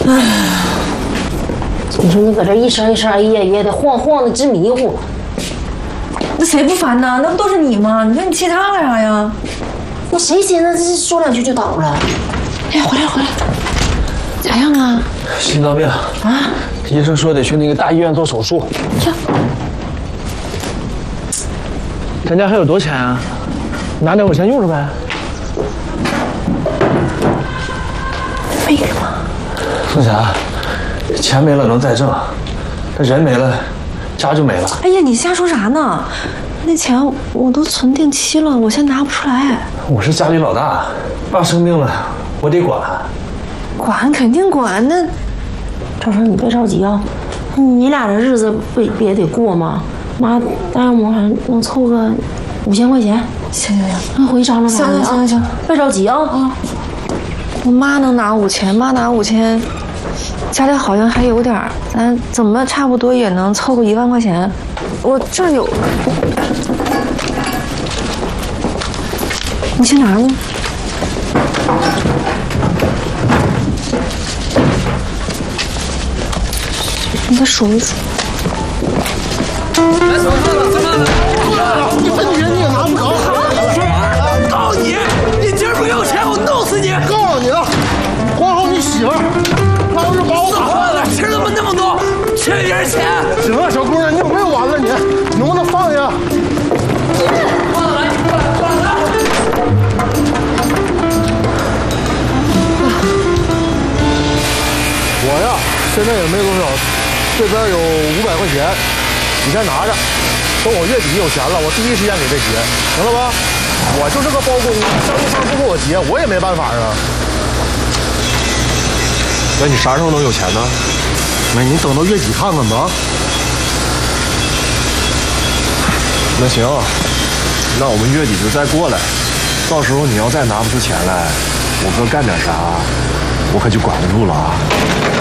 你说你搁这一声一声哎呀呀的晃晃的，直迷糊。 那谁不烦呢？那不都是你吗？你说你气他干啥呀？ 那谁寻思这说两句就倒了？哎，回来，咋样啊？ 心脏病啊！医生说得去那个大医院做手术。 呀， 咱家还有多少钱啊？拿点我先用着呗。 废话。 凤霞，钱没了能再挣，那人没了，家就没了。 哎呀，你瞎说啥呢？那钱我都存定期了，我现在拿不出来。 我是家里老大，爸生病了，我得管。 管肯定管，那赵成，你别着急啊，你俩这日子不也得过吗？妈，大要么还能凑个5000块钱。 行， 那回张罗张罗啊。 行， 别着急啊。 我妈能拿5000，妈拿5000，家里好像还有点儿，咱怎么差不多也能凑个1万块钱。我这儿有，你先拿着。你再数一数。 来，怎么了？ 你分钱你也拿不着。 告诉你，你今儿不给我钱，我弄死你！ 告诉你了，管好你媳妇儿，她要是把我打坏了，吃他妈那么多，欠别人钱！ 行了，小姑娘，你有没有完了你？能不能放下？ 放下来，放下来！ 我呀，现在也没多少，这边有500块钱，你先拿着。等我月底有钱了，我第一时间给他结，行了吧？我就是个包工，商不给我结，我也没办法啊。那你啥时候能有钱呢？那你等到月底看看吧。那行，那我们月底就再过来，到时候你要再拿不出钱来，我哥干点啥，我可就管不住了啊。